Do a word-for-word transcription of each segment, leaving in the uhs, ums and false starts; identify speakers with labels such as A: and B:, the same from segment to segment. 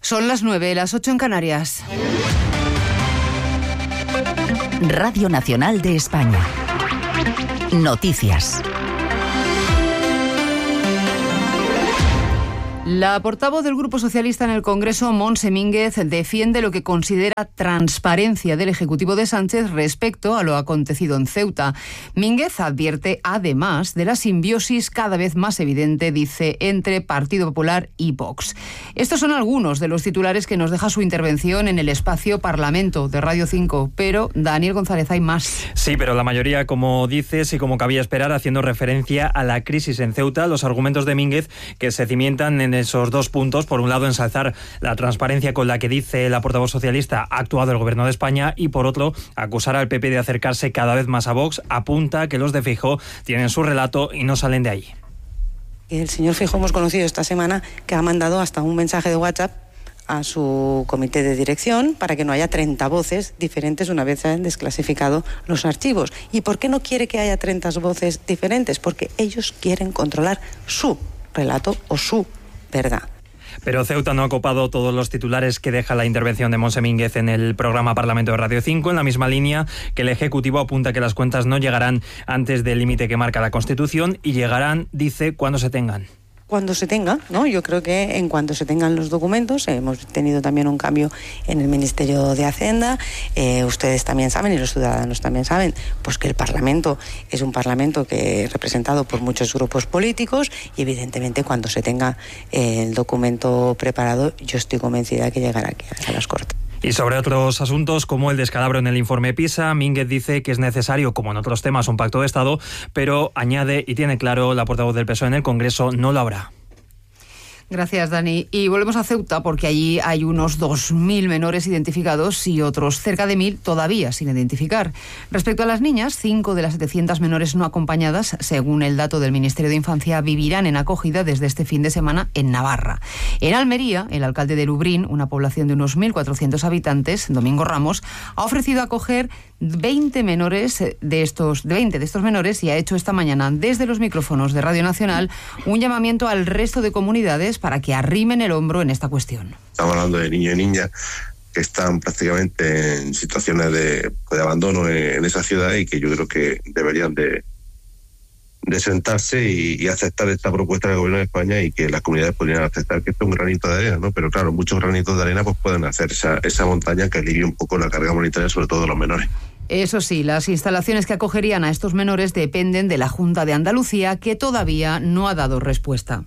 A: Son las nueve, las ocho en Canarias.
B: Radio Nacional de España. Noticias.
A: La portavoz del Grupo Socialista en el Congreso, Montse Mínguez, defiende lo que considera transparencia del Ejecutivo de Sánchez respecto a lo acontecido en Ceuta. Mínguez advierte, además, de la simbiosis cada vez más evidente, dice, entre Partido Popular y Vox. Estos son algunos de los titulares que nos deja su intervención en el espacio Parlamento de Radio cinco. Pero, Daniel González, hay más.
C: Sí, pero la mayoría, como dices y como cabía esperar, haciendo referencia a la crisis en Ceuta, los argumentos de Mínguez que se cimientan en esos dos puntos. Por un lado, ensalzar la transparencia con la que, dice la portavoz socialista, ha actuado el Gobierno de España, y por otro, acusar al P P de acercarse cada vez más a Vox. Apunta que los de Feijóo tienen su relato y no salen de allí.
D: El señor Feijóo hemos conocido esta semana que ha mandado hasta un mensaje de WhatsApp a su comité de dirección para que no haya treinta voces diferentes una vez se han desclasificado los archivos. ¿Y por qué no quiere que haya treinta voces diferentes? Porque ellos quieren controlar su relato o su verdad.
C: Pero Ceuta no ha copado todos los titulares que deja la intervención de Montse Mínguez en el programa Parlamento de Radio cinco, en la misma línea que el Ejecutivo apunta que las cuentas no llegarán antes del límite que marca la Constitución y llegarán, dice, cuando se tengan.
D: Cuando se tenga, ¿no? Yo creo que en cuanto se tengan los documentos, eh, hemos tenido también un cambio en el Ministerio de Hacienda, eh, ustedes también saben y los ciudadanos también saben, pues que el Parlamento es un Parlamento que es representado por muchos grupos políticos y evidentemente cuando se tenga eh, el documento preparado, yo estoy convencida que llegará aquí a las Cortes.
C: Y sobre otros asuntos como el descalabro en el informe PISA, Mínguez dice que es necesario, como en otros temas, un pacto de Estado, pero añade y tiene claro la portavoz del P S O E en el Congreso, no lo habrá.
A: Gracias, Dani. Y volvemos a Ceuta porque allí hay unos dos mil menores identificados y otros cerca de mil todavía sin identificar. Respecto a las niñas, cinco de las setecientas menores no acompañadas, según el dato del Ministerio de Infancia, vivirán en acogida desde este fin de semana en Navarra. En Almería, el alcalde de Lubrín, una población de unos mil cuatrocientos habitantes, Domingo Ramos, ha ofrecido acoger veinte menores de estos, veinte de estos menores y ha hecho esta mañana desde los micrófonos de Radio Nacional un llamamiento al resto de comunidades para que arrimen el hombro en esta cuestión.
E: Estamos hablando de niños y niñas que están prácticamente en situaciones de, de abandono en, en esa ciudad y que yo creo que deberían de, de sentarse y, y aceptar esta propuesta del Gobierno de España y que las comunidades podrían aceptar que esto es un granito de arena, ¿no? Pero claro, muchos granitos de arena pues pueden hacer esa, esa montaña que alivie un poco la carga monetaria, sobre todo de los menores.
A: Eso sí, las instalaciones que acogerían a estos menores dependen de la Junta de Andalucía, que todavía no ha dado respuesta.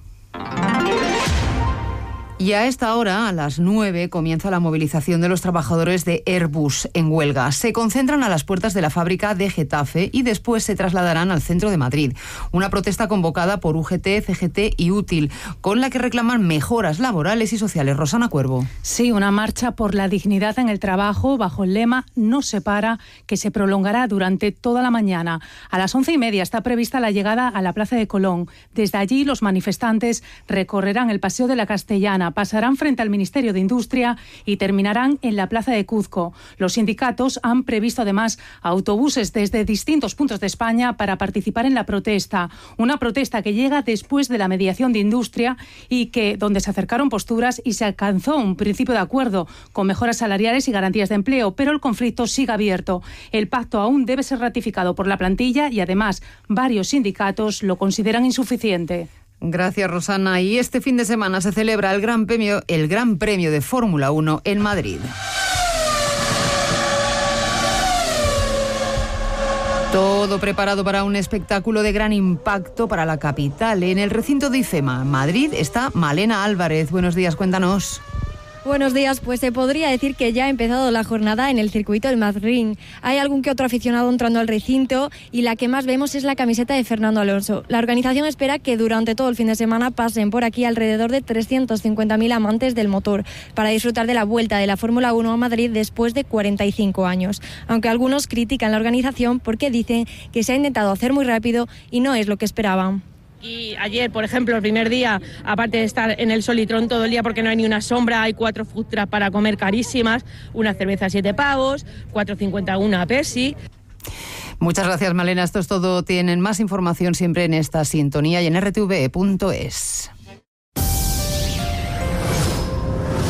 A: Y a esta hora, a las nueve, comienza la movilización de los trabajadores de Airbus en huelga. Se concentran a las puertas de la fábrica de Getafe y después se trasladarán al centro de Madrid. Una protesta convocada por U G T, C G T y Útil, con la que reclaman mejoras laborales y sociales. Rosana Cuervo.
F: Sí, una marcha por la dignidad en el trabajo bajo el lema "No se para", que se prolongará durante toda la mañana. A las once y media está prevista la llegada a la Plaza de Colón. Desde allí los manifestantes recorrerán el Paseo de la Castellana, pasarán frente al Ministerio de Industria y terminarán en la Plaza de Cuzco. Los sindicatos han previsto además autobuses desde distintos puntos de España para participar en la protesta. Una protesta que llega después de la mediación de Industria y que donde se acercaron posturas y se alcanzó un principio de acuerdo con mejoras salariales y garantías de empleo, pero el conflicto sigue abierto. El pacto aún debe ser ratificado por la plantilla y además varios sindicatos lo consideran insuficiente.
A: Gracias, Rosana. Y este fin de semana se celebra el Gran Premio, el Gran Premio de Fórmula uno en Madrid. Todo preparado para un espectáculo de gran impacto para la capital. En el recinto de IFEMA, Madrid, está Malena Álvarez. Buenos días, cuéntanos.
G: Buenos días, pues se podría decir que ya ha empezado la jornada en el circuito del Madrid. Hay algún que otro aficionado entrando al recinto y la que más vemos es la camiseta de Fernando Alonso. La organización espera que durante todo el fin de semana pasen por aquí alrededor de trescientos cincuenta mil amantes del motor para disfrutar de la vuelta de la Fórmula uno a Madrid después de cuarenta y cinco años. Aunque algunos critican la organización porque dicen que se ha intentado hacer muy rápido y no es lo que esperaban.
H: Y ayer, por ejemplo, el primer día, aparte de estar en el Solitrón todo el día porque no hay ni una sombra, hay cuatro food trucks para comer carísimas, una cerveza a siete pavos, cuatro cincuenta una Pepsi.
A: Muchas gracias, Malena. Esto es todo. Tienen más información siempre en esta sintonía y en r t v punto es.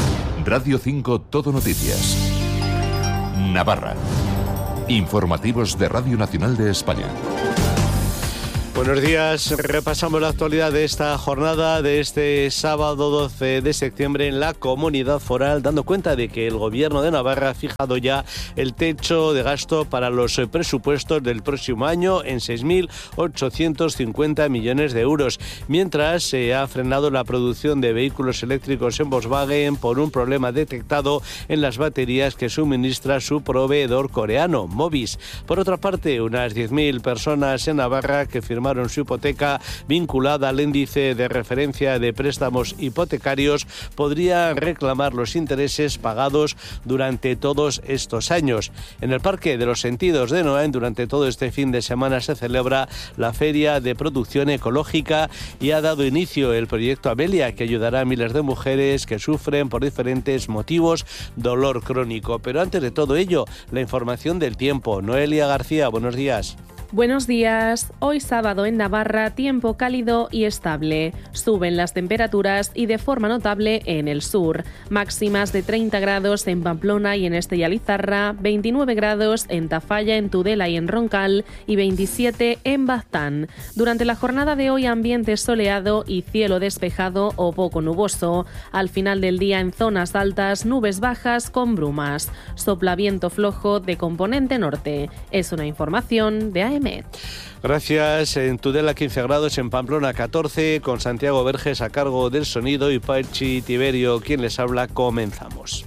I: Radio cinco Todo Noticias. Navarra. Informativos de Radio Nacional de España.
J: Buenos días, repasamos la actualidad de esta jornada de este sábado doce de septiembre en la Comunidad Foral, dando cuenta de que el Gobierno de Navarra ha fijado ya el techo de gasto para los presupuestos del próximo año en seis mil ochocientos cincuenta millones de euros, mientras se ha frenado la producción de vehículos eléctricos en Volkswagen por un problema detectado en las baterías que suministra su proveedor coreano, Mobis. Por otra parte, unas diez mil personas en Navarra que firmaron su hipoteca vinculada al índice de referencia de préstamos hipotecarios podrían reclamar los intereses pagados durante todos estos años. En el Parque de los Sentidos de Noain, durante todo este fin de semana se celebra la Feria de Producción Ecológica y ha dado inicio el proyecto Amelia, que ayudará a miles de mujeres que sufren por diferentes motivos dolor crónico. Pero antes de todo ello, la información del tiempo. Noelia García, buenos días.
K: Buenos días. Hoy sábado en Navarra, tiempo cálido y estable. Suben las temperaturas y de forma notable en el sur. Máximas de treinta grados en Pamplona y en Estella Lizarra, veintinueve grados en Tafalla, en Tudela y en Roncal y veintisiete en Baztán. Durante la jornada de hoy, ambiente soleado y cielo despejado o poco nuboso. Al final del día, en zonas altas, nubes bajas con brumas. Sopla viento flojo de componente norte. Es una información de A M.
J: Gracias. En Tudela quince grados, en Pamplona catorce, con Santiago Verges a cargo del sonido y Pachi Tiberio quien les habla. Comenzamos.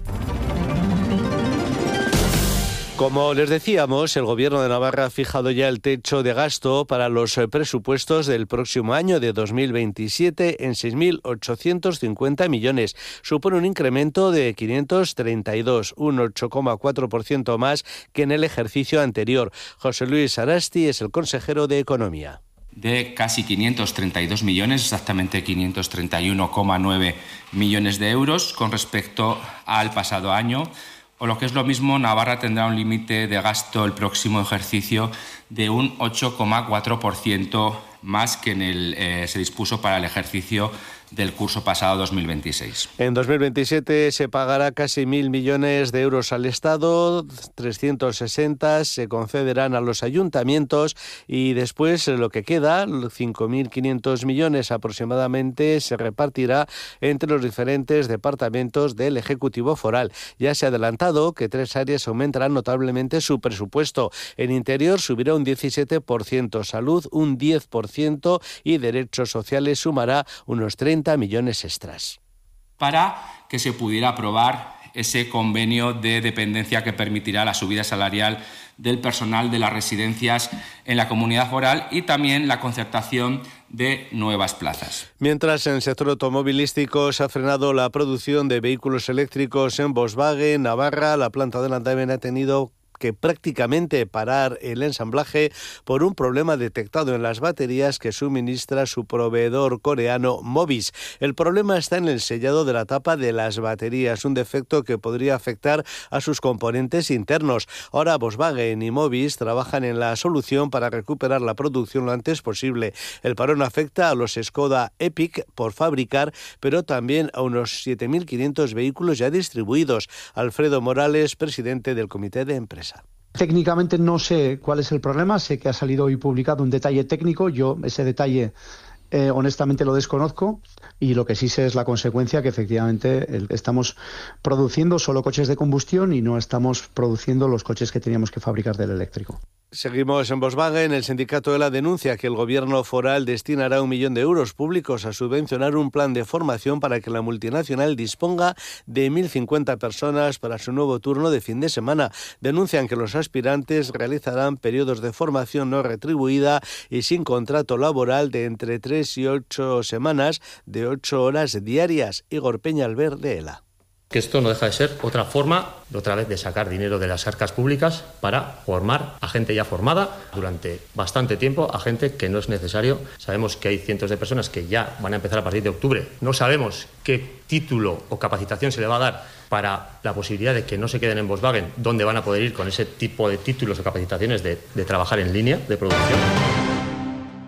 J: Como les decíamos, el Gobierno de Navarra ha fijado ya el techo de gasto para los presupuestos del próximo año de dos mil veintisiete en seis mil ochocientos cincuenta millones. Supone un incremento de quinientos treinta y dos, un ocho coma cuatro por ciento más que en el ejercicio anterior. José Luis Arasti es el consejero de Economía.
L: De casi quinientos treinta y dos millones, exactamente quinientos treinta y uno coma nueve millones de euros con respecto al pasado año. O lo que es lo mismo, Navarra tendrá un límite de gasto el próximo ejercicio de un ocho coma cuatro por ciento más que en el, eh, se dispuso para el ejercicio del curso pasado dos mil veintiséis.
J: En dos mil veintisiete se pagará casi mil millones de euros al Estado, trescientos sesenta se concederán a los ayuntamientos y después lo que queda, cinco mil quinientos millones aproximadamente, se repartirá entre los diferentes departamentos del Ejecutivo Foral. Ya se ha adelantado que tres áreas aumentarán notablemente su presupuesto. En Interior subirá un diecisiete por ciento, Salud un diez por ciento y Derechos Sociales sumará unos treinta millones extras.
L: Para que se pudiera aprobar ese convenio de dependencia que permitirá la subida salarial del personal de las residencias en la comunidad foral y también la concertación de nuevas plazas.
J: Mientras en el sector automovilístico se ha frenado la producción de vehículos eléctricos en Volkswagen, Navarra, la planta de Landhaben ha tenido que prácticamente parar el ensamblaje por un problema detectado en las baterías que suministra su proveedor coreano Mobis. El problema está en el sellado de la tapa de las baterías, un defecto que podría afectar a sus componentes internos. Ahora Volkswagen y Mobis trabajan en la solución para recuperar la producción lo antes posible. El parón afecta a los Skoda Epic por fabricar, pero también a unos siete mil quinientos vehículos ya distribuidos. Alfredo Morales, presidente del Comité de Empresa.
M: Técnicamente no sé cuál es el problema, sé que ha salido hoy publicado un detalle técnico, yo ese detalle eh, honestamente lo desconozco y lo que sí sé es la consecuencia que efectivamente el, estamos produciendo solo coches de combustión y no estamos produciendo los coches que teníamos que fabricar del eléctrico.
J: Seguimos en Volkswagen. El sindicato ELA denuncia que el gobierno foral destinará un millón de euros públicos a subvencionar un plan de formación para que la multinacional disponga de mil cincuenta personas para su nuevo turno de fin de semana. Denuncian que los aspirantes realizarán periodos de formación no retribuida y sin contrato laboral de entre tres y ocho semanas de ocho horas diarias. Igor Peñalver, de ELA.
N: Que esto no deja de ser otra forma, otra vez, de sacar dinero de las arcas públicas para formar a gente ya formada durante bastante tiempo, a gente que no es necesario. Sabemos que hay cientos de personas que ya van a empezar a partir de octubre. No sabemos qué título o capacitación se le va a dar para la posibilidad de que no se queden en Volkswagen, dónde van a poder ir con ese tipo de títulos o capacitaciones de, de trabajar en línea de producción.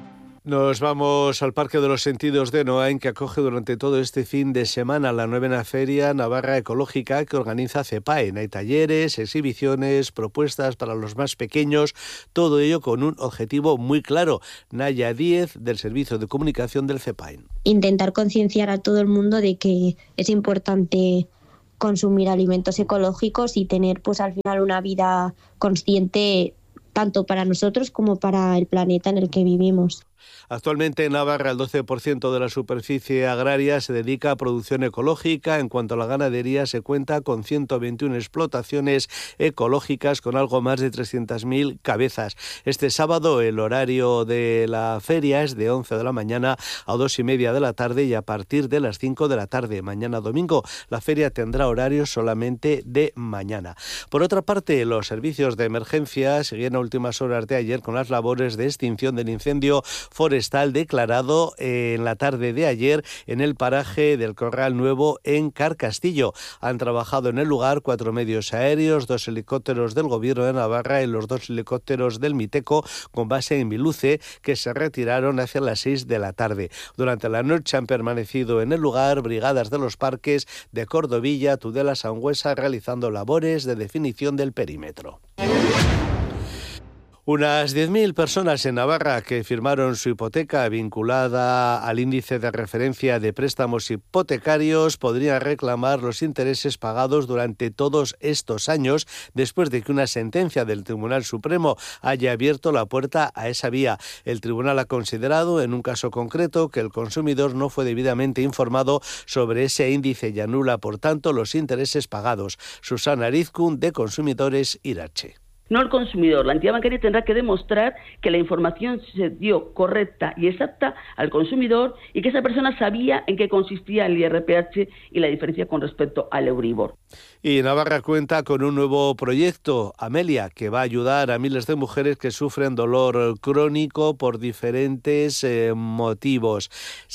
J: Nos vamos al Parque de los Sentidos de Noain, que acoge durante todo este fin de semana la novena Feria Navarra Ecológica que organiza CEPAEN. Hay talleres, exhibiciones, propuestas para los más pequeños, todo ello con un objetivo muy claro. Naya Díez, del Servicio de Comunicación del CEPAEN.
O: Intentar concienciar a todo el mundo de que es importante consumir alimentos ecológicos y tener pues al final una vida consciente tanto para nosotros como para el planeta en el que vivimos.
J: Actualmente en Navarra el doce por ciento de la superficie agraria se dedica a producción ecológica. En cuanto a la ganadería, se cuenta con ciento veintiuna explotaciones ecológicas con algo más de trescientas mil cabezas. Este sábado el horario de la feria es de once de la mañana a dos y media de la tarde y a partir de las cinco de la tarde. Mañana domingo la feria tendrá horario solamente de mañana. Por otra parte, los servicios de emergencia seguían a últimas horas de ayer con las labores de extinción del incendio forestal declarado en la tarde de ayer en el paraje del Corral Nuevo en Carcastillo. Han trabajado en el lugar cuatro medios aéreos, dos helicópteros del Gobierno de Navarra y los dos helicópteros del Miteco con base en Biluce, que se retiraron hacia las seis de la tarde. Durante la noche han permanecido en el lugar brigadas de los parques de Cordovilla, Tudela, Sangüesa realizando labores de definición del perímetro. Unas diez mil personas en Navarra que firmaron su hipoteca vinculada al índice de referencia de préstamos hipotecarios podrían reclamar los intereses pagados durante todos estos años después de que una sentencia del Tribunal Supremo haya abierto la puerta a esa vía. El tribunal ha considerado en un caso concreto que el consumidor no fue debidamente informado sobre ese índice y anula, por tanto, los intereses pagados. Susana Arizkun, de Consumidores Irache.
P: No el consumidor. La entidad bancaria tendrá que demostrar que la información se dio correcta y exacta al consumidor y que esa persona sabía en qué consistía el I R P H y la diferencia con respecto al Euribor.
J: Y Navarra cuenta con un nuevo proyecto, Amelia, que va a ayudar a miles de mujeres que sufren dolor crónico por diferentes eh, motivos.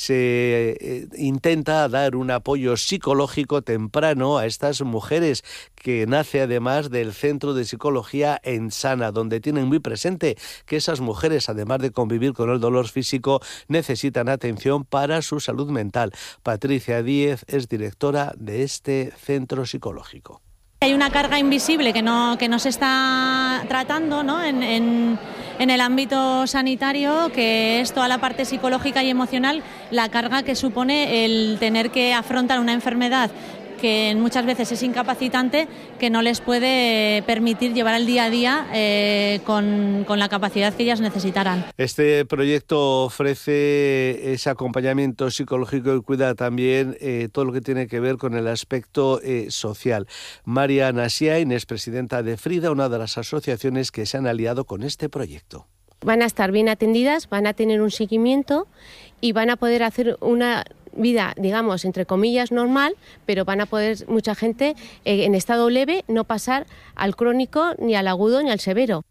J: Se eh, intenta dar un apoyo psicológico temprano a estas mujeres, que nace además del Centro de Psicología en Sana, donde tienen muy presente que esas mujeres, además de convivir con el dolor físico, necesitan atención para su salud mental. Patricia Díez es directora de este centro psicológico.
Q: Hay una carga invisible que no, que no se está tratando, ¿no? en, en, en el ámbito sanitario, que es toda la parte psicológica y emocional, la carga que supone el tener que afrontar una enfermedad que muchas veces es incapacitante, que no les puede permitir llevar el día a día eh, con, con la capacidad que ellas necesitaran.
J: Este proyecto ofrece ese acompañamiento psicológico y cuida también eh, todo lo que tiene que ver con el aspecto eh, social. María Nasiain es presidenta de Frida, una de las asociaciones que se han aliado con este proyecto.
R: Van a estar bien atendidas, van a tener un seguimiento y van a poder hacer una vida, digamos, entre comillas, normal, pero van a poder mucha gente eh, en estado leve no pasar al crónico, ni al agudo, ni al severo.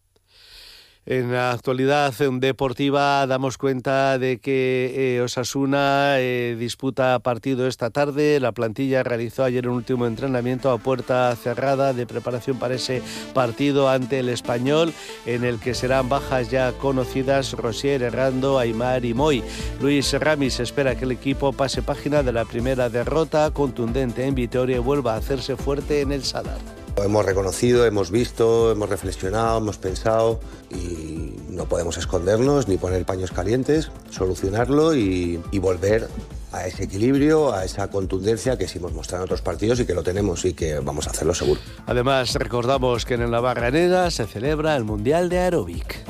J: En la actualidad deportiva damos cuenta de que eh, Osasuna eh, disputa partido esta tarde. La plantilla realizó ayer un último entrenamiento a puerta cerrada de preparación para ese partido ante el Español, en el que serán bajas ya conocidas Rosier, Errando, Aymar y Moy. Luis Ramis espera que el equipo pase página de la primera derrota contundente en Vitoria y vuelva a hacerse fuerte en el Sadar.
S: Hemos reconocido, hemos visto, hemos reflexionado, hemos pensado y no podemos escondernos ni poner paños calientes, solucionarlo y, y volver a ese equilibrio, a esa contundencia que sí hemos mostrado en otros partidos y que lo tenemos y que vamos a hacerlo seguro.
J: Además, recordamos que en la Barranera se celebra el Mundial de Aeróbic.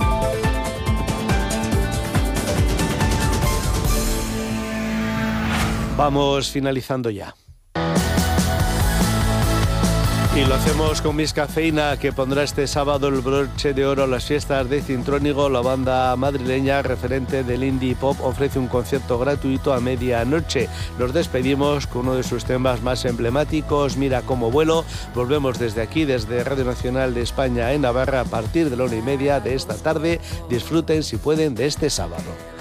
J: Vamos finalizando ya. Y lo hacemos con Miss Cafeína, que pondrá este sábado el broche de oro a las fiestas de Cintrónigo. La banda madrileña, referente del indie pop, ofrece un concierto gratuito a medianoche. Nos despedimos con uno de sus temas más emblemáticos, Mira cómo vuelo. Volvemos desde aquí, desde Radio Nacional de España en Navarra, a partir de la una y media de esta tarde. Disfruten, si pueden, de este sábado.